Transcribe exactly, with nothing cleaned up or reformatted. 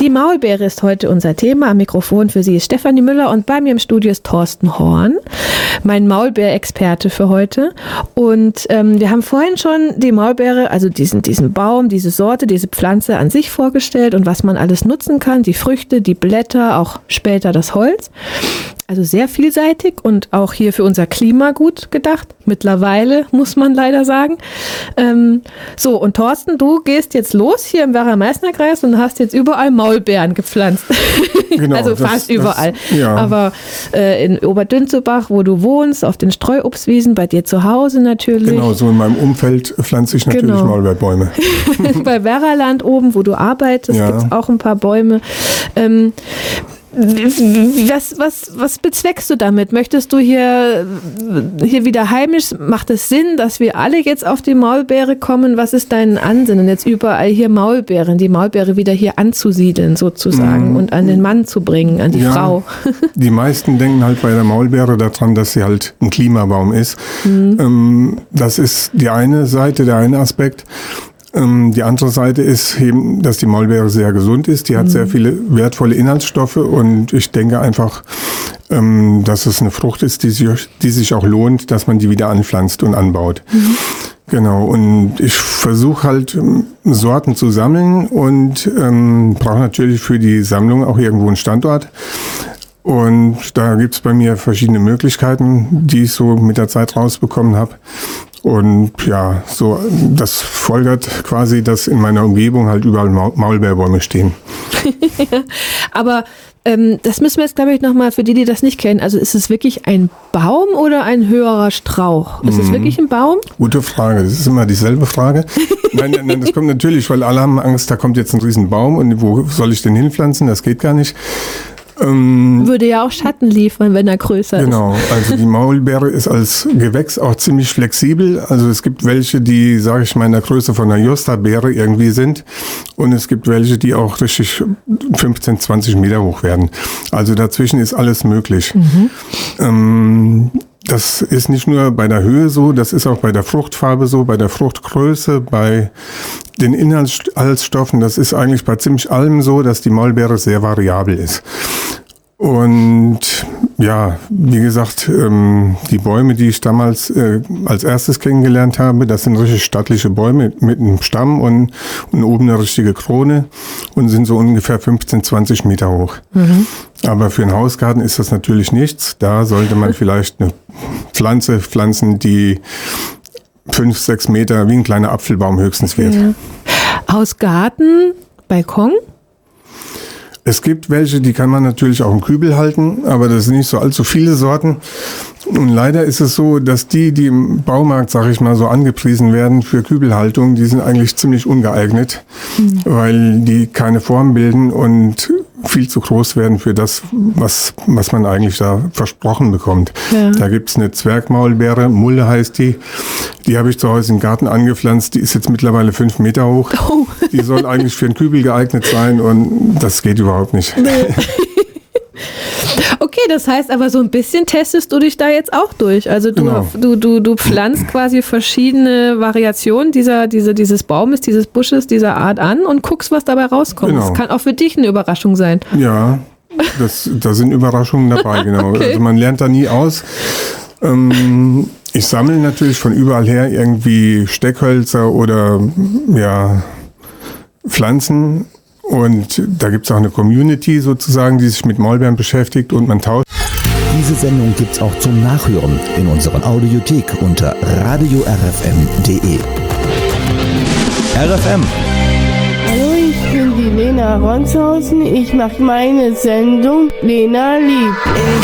Die Maulbeere ist heute unser Thema. Am Mikrofon für Sie ist Stefanie Müller und bei mir im Studio ist Thorsten Horn, mein Maulbeerexperte für heute. Und ähm, wir haben vorhin schon die Maulbeere, also diesen, diesen Baum, diese Sorte, diese Pflanze an sich vorgestellt und was man alles nutzen kann. Die Früchte, die Blätter, auch später das Holz. Also sehr vielseitig und auch hier für unser Klima gut gedacht. Mittlerweile, muss man leider sagen. Ähm, so, und Thorsten, du gehst jetzt los hier im Werra-Meißner-Kreis und hast jetzt überall Maulbeeren gepflanzt. Genau, also das, fast das, überall. Ja. Aber äh, in Oberdünzebach, wo du wohnst, auf den Streuobstwiesen, bei dir zu Hause natürlich. Genau, so in meinem Umfeld pflanze ich natürlich genau. Maulbeerbäume. Bei Werraland oben, wo du arbeitest, ja. gibt es auch ein paar Bäume. Ähm, Was, was, was bezweckst du damit? Möchtest du hier, hier wieder heimisch? Macht es Sinn, dass wir alle jetzt auf die Maulbeere kommen? Was ist dein Ansinnen, jetzt überall hier Maulbeeren, die Maulbeere wieder hier anzusiedeln sozusagen mm. und an den Mann zu bringen, an die ja, Frau? Die meisten denken halt bei der Maulbeere daran, dass sie halt ein Klimabaum ist. Mm. Ähm, das ist die eine Seite, der eine Aspekt. Die andere Seite ist eben, dass die Maulbeere sehr gesund ist. Die hat mhm. sehr viele wertvolle Inhaltsstoffe und ich denke einfach, dass es eine Frucht ist, die sich, die sich auch lohnt, dass man die wieder anpflanzt und anbaut. Mhm. Genau, und ich versuche halt Sorten zu sammeln und ähm, brauche natürlich für die Sammlung auch irgendwo einen Standort. Und da gibt's bei mir verschiedene Möglichkeiten, die ich so mit der Zeit rausbekommen habe. Und ja, so das folgert quasi, dass in meiner Umgebung halt überall Maulbeerbäume stehen. Aber ähm, das müssen wir jetzt, glaube ich, nochmal für die, die das nicht kennen. Also ist es wirklich ein Baum oder ein höherer Strauch? Ist es wirklich ein Baum? Gute Frage. Das ist immer dieselbe Frage. Nein, nein, nein, das kommt natürlich, weil alle haben Angst, da kommt jetzt ein riesen Baum und wo soll ich den hinpflanzen? Das geht gar nicht. Ähm, Würde ja auch Schatten liefern, wenn er größer genau, ist. Genau, also die Maulbeere ist als Gewächs auch ziemlich flexibel. Also es gibt welche, die, sage ich mal, in der Größe von einer Josta-Beere irgendwie sind. Und es gibt welche, die auch richtig fünfzehn, zwanzig Meter hoch werden. Also dazwischen ist alles möglich. Mhm. Ähm, Das ist nicht nur bei der Höhe so, das ist auch bei der Fruchtfarbe so, bei der Fruchtgröße, bei den Inhaltsstoffen. Das ist eigentlich bei ziemlich allem so, dass die Maulbeere sehr variabel ist. Und ja, wie gesagt, ähm, die Bäume, die ich damals äh, als erstes kennengelernt habe, das sind richtig stattliche Bäume mit einem Stamm und, und oben eine richtige Krone und sind so ungefähr fünfzehn, zwanzig Meter hoch. Mhm. Aber für einen Hausgarten ist das natürlich nichts. Da sollte man vielleicht eine Pflanze pflanzen, die fünf, sechs Meter wie ein kleiner Apfelbaum höchstens wird. Ja. Hausgarten, Balkon? Es gibt welche, die kann man natürlich auch im Kübel halten, aber das sind nicht so allzu viele Sorten. Und leider ist es so, dass die, die im Baumarkt, sag ich mal, so angepriesen werden für Kübelhaltung, die sind eigentlich ziemlich ungeeignet, mhm. weil die keine Form bilden und viel zu groß werden für das, was, was man eigentlich da versprochen bekommt. Ja. Da gibt's eine Zwergmaulbeere, Mulle heißt die. Die habe ich zu Hause im Garten angepflanzt. Die ist jetzt mittlerweile fünf Meter hoch. Oh. Die soll eigentlich für einen Kübel geeignet sein und das geht überhaupt nicht. Nee. Okay, das heißt aber so ein bisschen testest du dich da jetzt auch durch. Also du, genau. du, du, du pflanzt quasi verschiedene Variationen dieser, diese, dieses Baumes, dieses Busches, dieser Art an und guckst, was dabei rauskommt. Genau. Das kann auch für dich eine Überraschung sein. Ja, das, da sind Überraschungen dabei, genau. Okay. Also man lernt da nie aus. Ähm, ich sammle natürlich von überall her irgendwie Steckhölzer oder ja, Pflanzen. Und da gibt es auch eine Community sozusagen, die sich mit Maulbeeren beschäftigt und man tauscht. Diese Sendung gibt's auch zum Nachhören in unserer Audiothek unter radio r f m punkt d e. R F M. Hallo, ich bin die Lena Ronshausen. Ich mache meine Sendung Lena liebt.